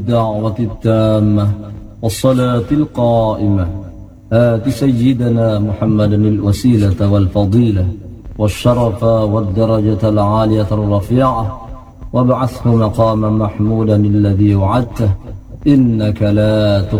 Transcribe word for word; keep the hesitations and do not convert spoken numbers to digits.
الدعوة التامة والصلاة القائمة آت سيدنا محمد الوسيلة والفضيلة والشرف والدرجة العالية الرفيعة وابعثه مقاما محمودا الذي وعدته إنك لا تخلف